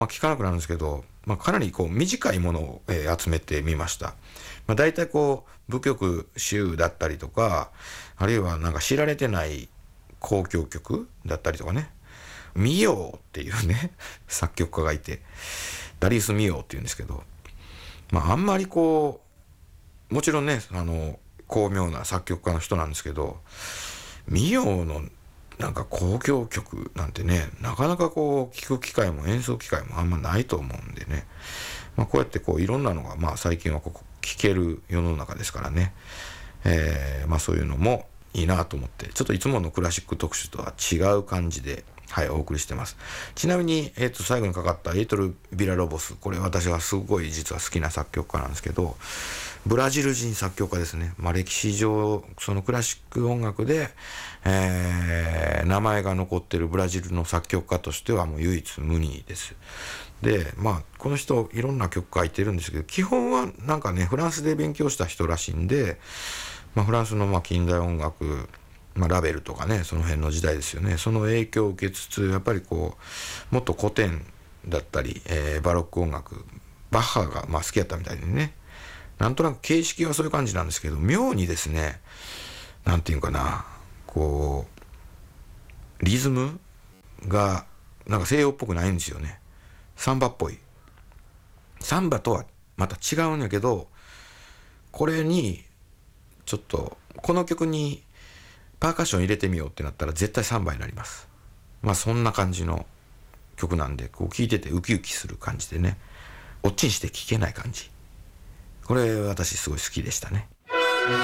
聞かなくなるんですけど、かなりこう短いものを、集めてみました。大体こう、舞曲集だったりとか、あるいはなんか知られてない交響曲だったりとかね。ミヨーっていうね、作曲家がいて、ダリウス・ミヨーっていうんですけど、あんまりこう、もちろんね、巧妙な作曲家の人なんですけど、ミヨーのなんか交響曲なんてね、なかなかこう、聞く機会も演奏機会もあんまないと思うんでね。こうやってこう、いろんなのが、最近はここ聞ける世の中ですからね。そういうのもいいなと思って、ちょっといつものクラシック特集とは違う感じで、はい、お送りしてます。ちなみに、最後にかかったエイトル・ビラロボス。これ私はすごい実は好きな作曲家なんですけど、ブラジル人作曲家ですね。歴史上、そのクラシック音楽で、名前が残ってるブラジルの作曲家としてはもう唯一無二です。で、この人いろんな曲書いてるんですけど、基本はなんかね、フランスで勉強した人らしいんで、フランスの近代音楽、ラベルとかね、その辺の時代ですよね。その影響を受けつつ、やっぱりこう、もっと古典だったり、バロック音楽、バッハが好きやったみたいでね。なんとなく形式はそういう感じなんですけど、妙にですね、なんていうかな、こう、リズムが、なんか西洋っぽくないんですよね。サンバっぽい。サンバとはまた違うんやけど、これに、ちょっと、この曲にパーカッション入れてみようってなったら絶対サンバになります。そんな感じの曲なんで、こう聴いててウキウキする感じでね、おっちにして聴けない感じ。これ私すごい好きでしたね。